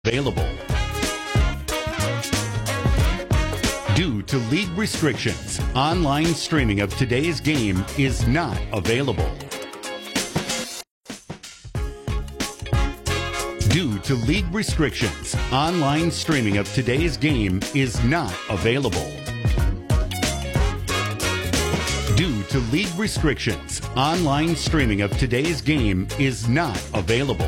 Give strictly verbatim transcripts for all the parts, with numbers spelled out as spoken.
available. Due to league restrictions, online streaming of today's game is not available. Due to league restrictions, online streaming of today's game is not available. Due to league restrictions, online streaming of today's game is not available.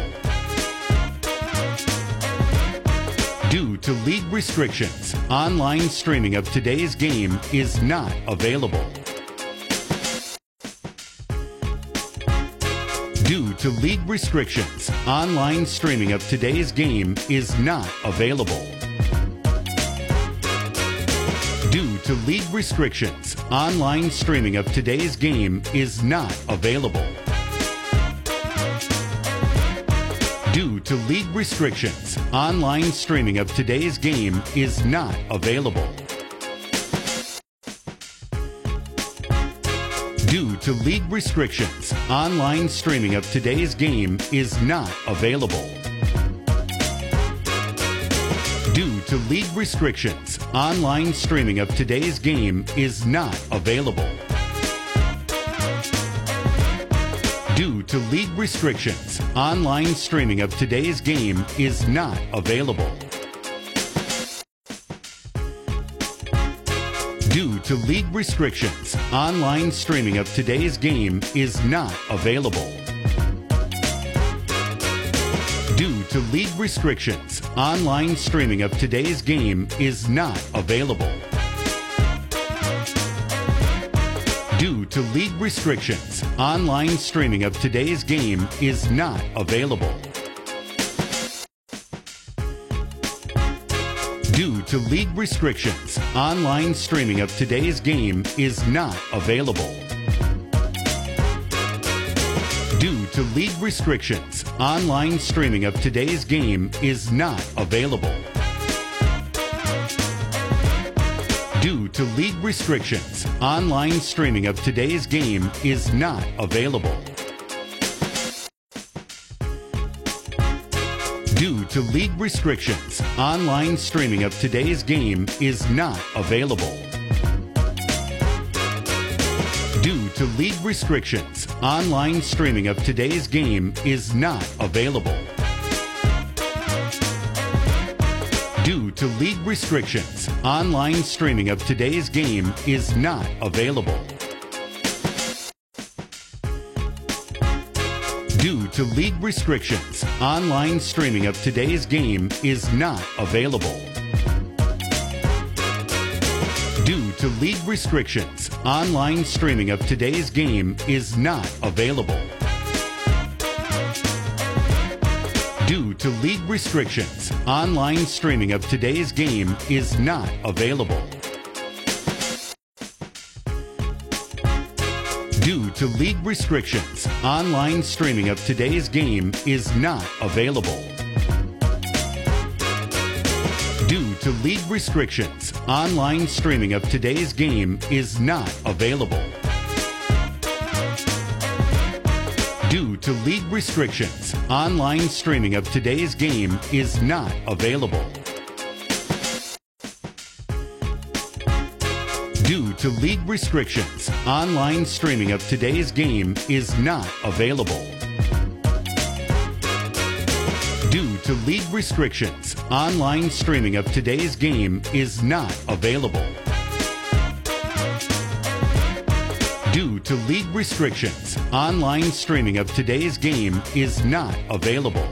Due to league restrictions, online streaming of today's game is not available. Due to league restrictions, online streaming of today's game is not available. Due to league restrictions, online streaming of today's game is not available. Due to league restrictions, online streaming of today's game is not available. Due to league restrictions, online streaming of today's game is not available. Due to league restrictions, online streaming of today's game is not available. Due to league restrictions, online streaming of today's game is not available. Due to league restrictions, online streaming of today's game is not available. Due to league restrictions, online streaming of today's game is not available. Due to league restrictions, online streaming of today's game is not available. Due to league restrictions, online streaming of today's game is not available. Due to league restrictions, online streaming of today's game is not available. Due to league restrictions, online streaming of today's game is not available. Due to league restrictions, online streaming of today's game is not available. Due to league restrictions, online streaming of today's game is not available. Due to league restrictions, online streaming of today's game is not available. Due to league restrictions, online streaming of today's game is not available. Due to league restrictions, online streaming of today's game is not available. Due to league restrictions, online streaming of today's game is not available. Due to league restrictions, online streaming of today's game is not available. Due to league restrictions, online streaming of today's game is not available. Due to league restrictions, online streaming of today's game is not available. Due to league restrictions, online streaming of today's game is not available. Due to league restrictions, online streaming of today's game is not available. Due to league restrictions, online streaming of today's game is not available.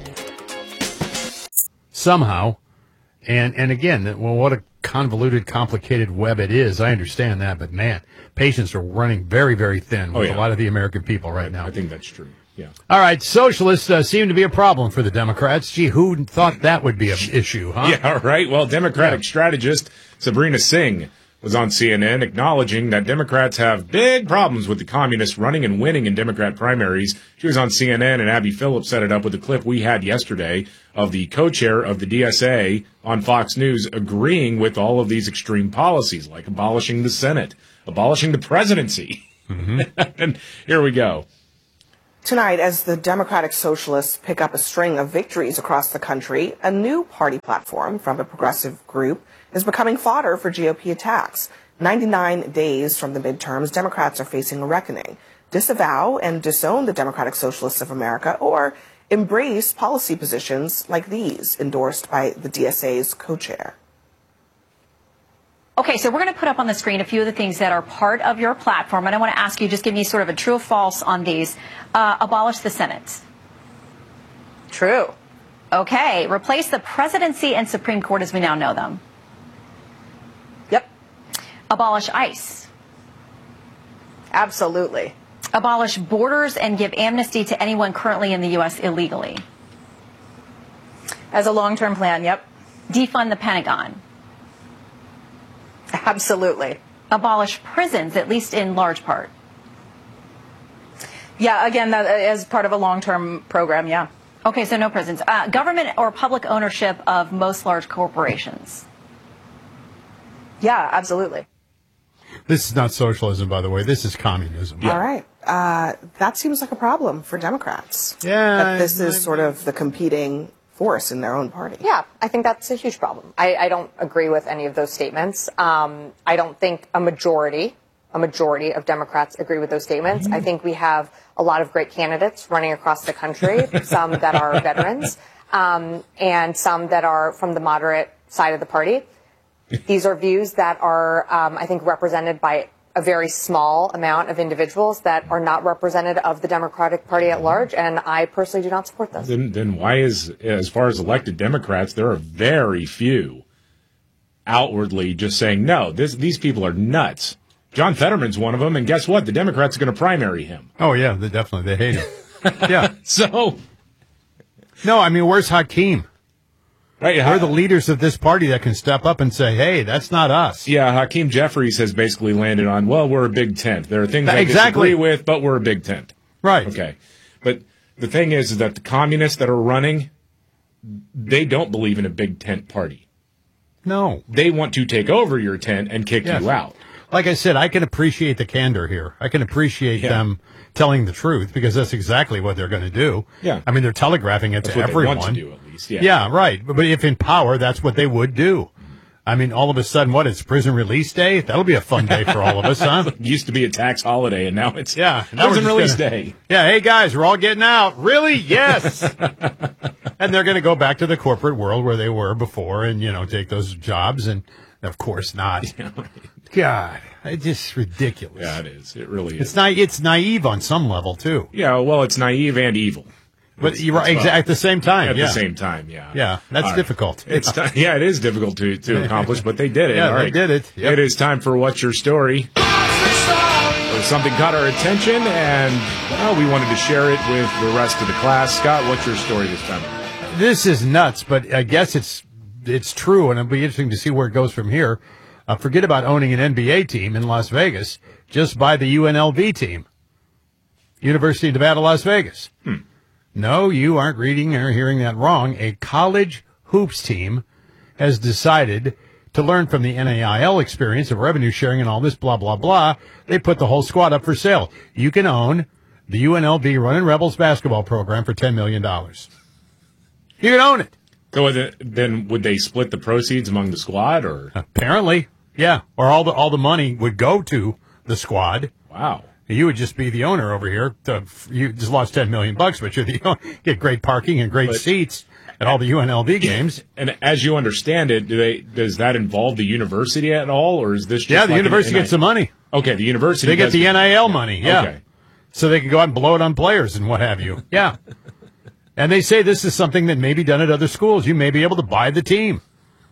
Somehow, and and again, well, what a convoluted, complicated web it is. I understand that, but man, patients are running very, very thin with oh, yeah. a lot of the American people right now. I think that's true. Yeah. All right, socialists uh, seem to be a problem for the Democrats. Gee, who thought that would be an issue, huh? Yeah, right. Well, Democratic yeah. strategist Sabrina Singh was on C N N acknowledging that Democrats have big problems with the communists running and winning in Democrat primaries. She was on C N N, and Abby Phillips set it up with a clip we had yesterday of the co-chair of the D S A on Fox News agreeing with all of these extreme policies, like abolishing the Senate, abolishing the presidency. Mm-hmm. And here we go. Tonight, as the Democratic Socialists pick up a string of victories across the country, a new party platform from a progressive group is becoming fodder for G O P attacks. ninety-nine days from the midterms, Democrats are facing a reckoning. Disavow and disown the Democratic Socialists of America, or embrace policy positions like these endorsed by the D S A's co-chair. Okay, so we're going to put up on the screen a few of the things that are part of your platform, and I want to ask you, just give me sort of a true or false on these. Uh, abolish the Senate. True. Okay, replace the presidency and Supreme Court as we now know them. Yep. Abolish ICE. Absolutely. Abolish borders and give amnesty to anyone currently in the U S illegally. As a long-term plan, yep. Defund the Pentagon. Absolutely. Abolish prisons, at least in large part. Yeah, again, that, as part of a long-term program, yeah. Okay, so no prisons. Uh, government or public ownership of most large corporations. Yeah, absolutely. This is not socialism, by the way. This is communism. Yeah. All right. Uh, that seems like a problem for Democrats. Yeah. That this is sort of the competing force in their own party. Yeah, I think that's a huge problem. I, I don't agree with any of those statements. Um, I don't think a majority, a majority of Democrats agree with those statements. Mm-hmm. I think we have a lot of great candidates running across the country, some that are veterans, um, and some that are from the moderate side of the party. These are views that are, um, I think, represented by a very small amount of individuals that are not represented of the Democratic Party at large, and I personally do not support this. Then, then why is, as far as elected Democrats, there are very few outwardly just saying, no, this, these people are nuts. John Fetterman's one of them, and guess what? The Democrats are going to primary him. Oh, yeah, they definitely. They hate him. Yeah. So. No, I mean, where's Hakeem? Right, We're the leaders of this party that can step up and say, hey, that's not us. Yeah, Hakeem Jeffries has basically landed on, well, we're a big tent. There are things I exactly. disagree with, but we're a big tent. Right. Okay. But the thing is, is that the communists that are running, they don't believe in a big tent party. No. They want to take over your tent and kick yes. you out. Like I said, I can appreciate the candor here. I can appreciate yeah. them telling the truth because that's exactly what they're going to do. Yeah. I mean, they're telegraphing it that's to what everyone. They want to do, at least. Yeah. Yeah, right. But, but if in power, that's what they would do. I mean, all of a sudden, what, it's prison release day? That'll be a fun day for all of us, huh? It used to be a tax holiday, and now it's yeah, prison release gonna, day. Yeah, hey, guys, we're all getting out. Really? Yes. And they're going to go back to the corporate world where they were before and, you know, take those jobs. And, of course, not. Yeah, right. God, it's just ridiculous. Yeah, it is. It really is. It's, na- it's naive on some level, too. Yeah, well, it's naive and evil. But you're right, exactly at the same time. At yeah. the same time, yeah. Yeah, that's All difficult. Right. It's t- yeah, it is difficult to, to accomplish, but they did it. Yeah, All they right. did it. Yep. It is time for What's Your Story? Something caught our attention, and well, we wanted to share it with the rest of the class. Scott, what's your story this time? This is nuts, but I guess it's it's true, and it'll be interesting to see where it goes from here. Uh, forget about owning an N B A team in Las Vegas. Just buy the U N L V team. University of Nevada, Las Vegas. Hmm. No, you aren't reading or hearing that wrong. A college hoops team has decided to learn from the N A I L experience of revenue sharing and all this blah, blah, blah. They put the whole squad up for sale. You can own the U N L V Running Rebels basketball program for ten million dollars. You can own it. So then would they split the proceeds among the squad, or? Apparently, yeah. Or all the all the money would go to the squad. Wow. You would just be the owner over here. You just lost ten million bucks, but you're the owner. Get great parking and great but, seats at all the U N L V games. And as you understand it, do they does that involve the university at all, or is this just yeah? The like university gets the money. Okay, the university. They get the N I L money. Yeah. Okay. So they can go out and blow it on players and what have you. Yeah. And they say this is something that may be done at other schools. You may be able to buy the team.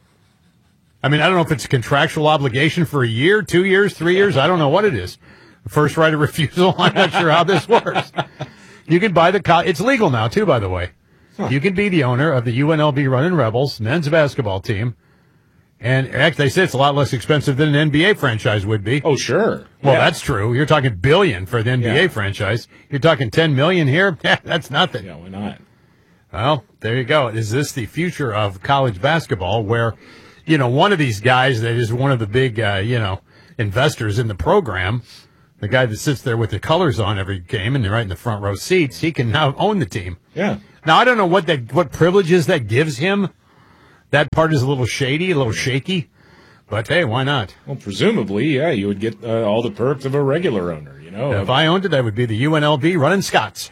I mean, I don't know if it's a contractual obligation for a year, two years, three years. I don't know what it is. First right of refusal. I'm not sure how this works. You can buy the co- it's legal now too, by the way. Huh. You can be the owner of the U N L V Running Rebels men's basketball team, and actually they say it's a lot less expensive than an N B A franchise would be. Oh, sure. Well, yeah. that's true. You're talking billion for the N B A yeah. franchise. You're talking ten million here. That's nothing. Yeah, why not? Well, there you go. Is this the future of college basketball, where, you know, one of these guys that is one of the big, uh, you know, investors in the program The guy that sits there with the colors on every game and they're right in the front row seats, he can now own the team. Yeah. Now, I don't know what that what privileges that gives him. That part is a little shady, a little shaky. But, hey, why not? Well, presumably, yeah, you would get uh, all the perks of a regular owner, you know. If I owned it, I would be the U N L V running Scots.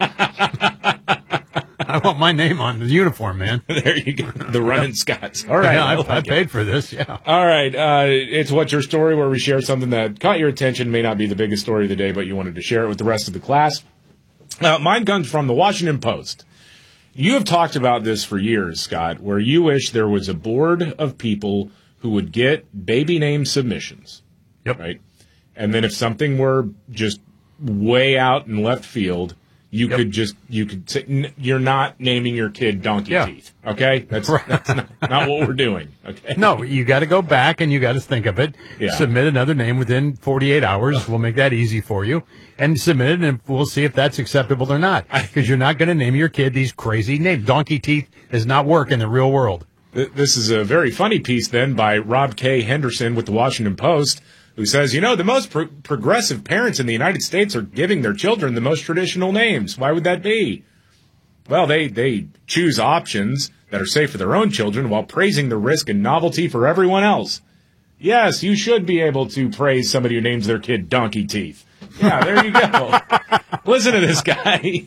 I want my name on the uniform, man. There you go. The running Scots. All right. Yeah, I, I, like I it. paid for this, yeah. All right. Uh, it's What's Your Story, where we share something that caught your attention. May not be the biggest story of the day, but you wanted to share it with the rest of the class. Uh, mine comes from the Washington Post. You have talked about this for years, Scott, where you wish there was a board of people who would get baby name submissions. Yep. Right? And then if something were just way out in left field, you Yep. could just, you could say, n- you're not naming your kid Donkey Yeah. Teeth. Okay? That's, Right. that's not, not what we're doing. Okay? No, you got to go back and you got to think of it. Yeah. Submit another name within forty-eight hours. We'll make that easy for you. And submit it, and we'll see if that's acceptable or not. Because you're not going to name your kid these crazy names. Donkey Teeth does not work in the real world. Th- This is a very funny piece then by Rob K. Henderson with the Washington Post, who says, you know, the most pro- progressive parents in the United States are giving their children the most traditional names. Why would that be? Well, they, they choose options that are safe for their own children while praising the risk and novelty for everyone else. Yes, you should be able to praise somebody who names their kid Donkey Teeth. Yeah, there you go. Listen to this guy.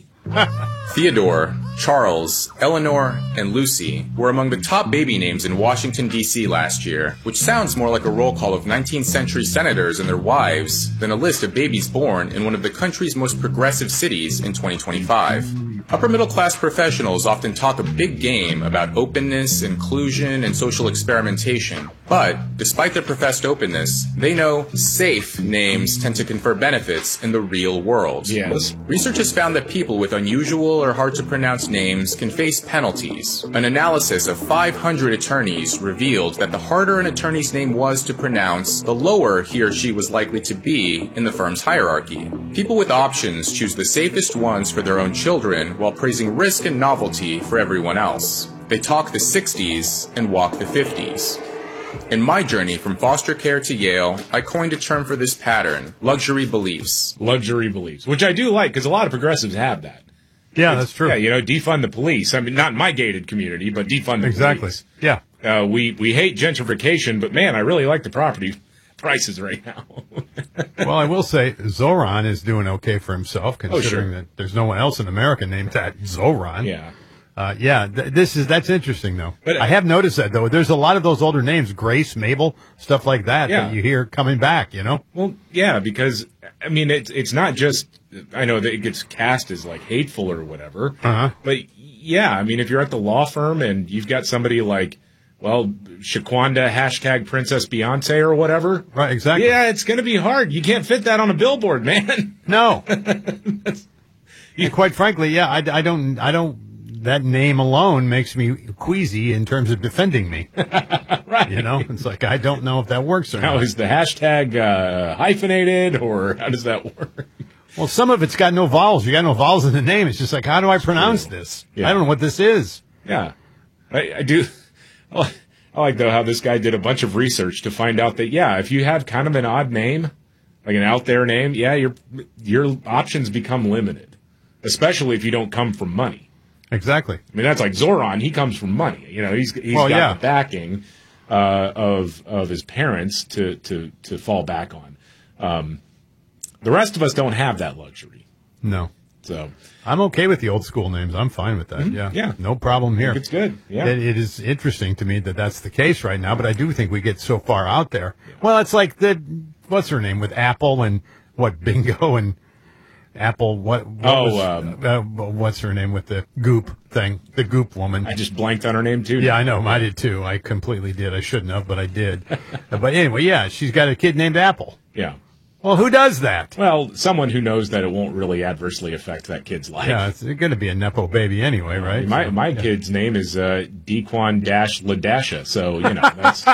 Theodore, Charles, Eleanor, and Lucy were among the top baby names in Washington, D C last year, which sounds more like a roll call of nineteenth century senators and their wives than a list of babies born in one of the country's most progressive cities in twenty twenty-five. Upper middle class professionals often talk a big game about openness, inclusion, and social experimentation. But, despite their professed openness, they know safe names tend to confer benefits in the real world. Yes. Research has found that people with unusual or hard to pronounce names can face penalties. An analysis of five hundred attorneys revealed that the harder an attorney's name was to pronounce, the lower he or she was likely to be in the firm's hierarchy. People with options choose the safest ones for their own children while praising risk and novelty for everyone else. They talk the sixties and walk the fifties. In my journey from foster care to Yale, I coined a term for this pattern, luxury beliefs. Luxury beliefs, which I do like because a lot of progressives have that. Yeah, that's true. Yeah, you know, defund the police. I mean, not in my gated community, but defund the Exactly. police. Yeah. Uh, we, we hate gentrification, but man, I really like the property prices right now. Well, I will say Zoran is doing okay for himself, considering Oh, sure. that there's no one else in America named that Zoran. Yeah. Uh, yeah, th- this is that's interesting though. But, uh, I have noticed that though. There's a lot of those older names, Grace, Mabel, stuff like that, Yeah. that you hear coming back. You know. Well, yeah, because I mean, it's it's not just. I know that it gets cast as like hateful or whatever, Uh-huh. but yeah, I mean, if you're at the law firm and you've got somebody like, well, Shaquanda hashtag Princess Beyonce or whatever, Right. Exactly. yeah, it's going to be hard. You can't fit that on a billboard, man. No. And quite frankly, yeah, I, I don't, I don't. That name alone makes me queasy in terms of defending me. Right. You know, it's like I don't know if that works or How not. is the hashtag uh, hyphenated, or how does that work? Well, some of it's got no vowels. You got no vowels in the name. It's just like, how do I pronounce this? Yeah. I don't know what this is. Yeah, I, I do. I like, though, how this guy did a bunch of research to find out that, yeah, if you have kind of an odd name, like an out there name, yeah, your your options become limited, especially if you don't come from money. Exactly. I mean, that's like Zoran. He comes from money. You know, he's he's Well, got yeah. the backing uh, of of his parents to to to fall back on. Um, the rest of us don't have that luxury. No. So I'm okay with the old school names. I'm fine with that. Yeah. Yeah. No problem here. it's good. Yeah. It, it is interesting to me that that's the case right now, but I do think we get so far out there. Well, it's like the, what's her name with Apple and what, Bingo and Apple, what, what Oh, was, um, uh, what's her name with the Goop thing, the Goop woman. I just blanked on her name too. Yeah, I know. I did too. I completely did. I shouldn't have, but I did. But anyway, yeah, she's got a kid named Apple. Yeah. Well, who does that? Well, someone who knows that it won't really adversely affect that kid's life. Yeah, it's going to be a Nepo baby anyway, right? My So, my yeah. kid's name is uh, Dequan Dash Ladasha, so you know that's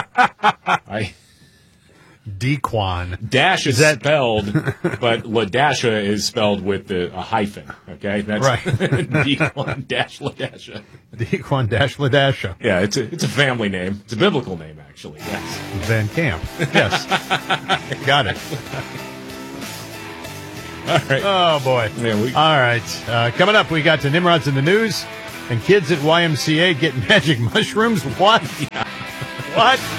I Dequan. Dash is that- spelled, but Ladasha is spelled with the, a hyphen. Okay, that's Right. Dequan Dash Ladasha. Dequan Dash Ladasha. Yeah, it's a it's a family name. It's a biblical name actually. Yes. Van Camp. Yes. Got it. right. Oh, boy. Yeah, we- All right. Uh, coming up, we got to Nimrod's in the news and kids at Y M C A getting magic mushrooms. What? Yeah. What?